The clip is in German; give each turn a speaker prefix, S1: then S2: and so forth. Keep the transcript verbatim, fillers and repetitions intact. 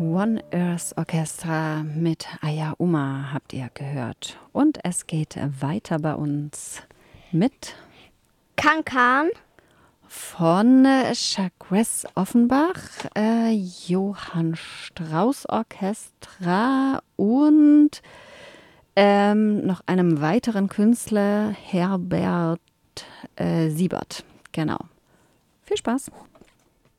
S1: One Earth Orchestra mit Aya Uma habt ihr gehört. Und es geht weiter bei uns mit
S2: Kankan
S1: von Chagres Offenbach, äh, Johann Strauss Orchestra und ähm, noch einem weiteren Künstler, Herbert äh, Siebert. Genau. Viel Spaß!